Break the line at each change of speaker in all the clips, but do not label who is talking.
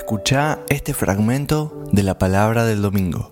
Escuchá este fragmento de la palabra del domingo.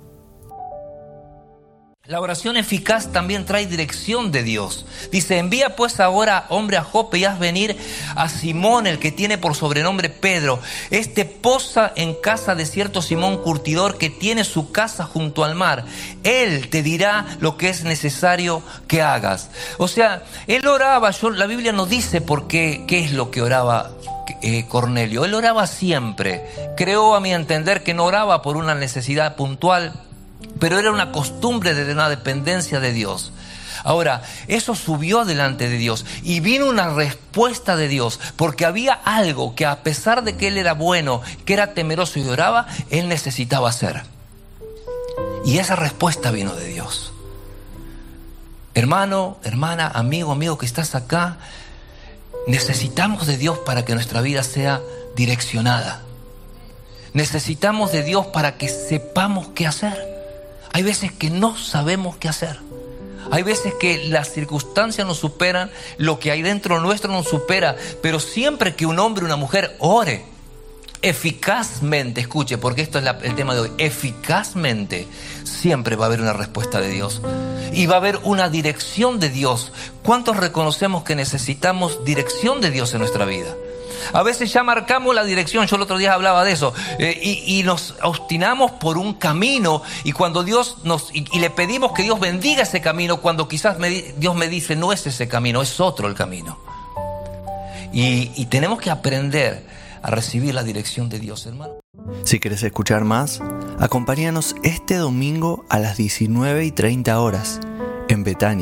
La oración eficaz también trae dirección de Dios. Dice: envía pues ahora hombre a Jope y haz venir a Simón, el que tiene por sobrenombre Pedro. Este posa en casa de cierto Simón curtidor, que tiene su casa junto al mar. Él te dirá lo que es necesario que hagas. O sea, él oraba. La Biblia no dice por qué es lo que oraba Cornelio. Él oraba siempre. Creo, a mi entender, que no oraba por una necesidad puntual, pero era una costumbre de una dependencia de Dios. Ahora, eso subió delante de Dios y vino una respuesta de Dios, porque había algo que, a pesar de que él era bueno, que era temeroso y oraba, él necesitaba hacer. Y esa respuesta vino de Dios. Hermano, hermana, amigo que estás acá, necesitamos de Dios para que nuestra vida sea direccionada. Necesitamos de Dios para que sepamos qué hacer. Hay veces que no sabemos qué hacer. Hay veces que las circunstancias nos superan, lo que hay dentro nuestro nos supera. Pero siempre que un hombre o una mujer ore eficazmente, escuche, porque esto es el tema de hoy, eficazmente, siempre va a haber una respuesta de Dios. Y va a haber una dirección de Dios. ¿Cuántos reconocemos que necesitamos dirección de Dios en nuestra vida? A veces ya marcamos la dirección, yo el otro día hablaba de eso, y nos obstinamos por un camino, y cuando Dios y le pedimos que Dios bendiga ese camino, cuando quizás Dios me dice: no es ese camino, es otro el camino. Y tenemos que aprender a recibir la dirección de Dios, hermano.
Si querés escuchar más, acompáñanos este domingo a las 19:30 horas en Betania.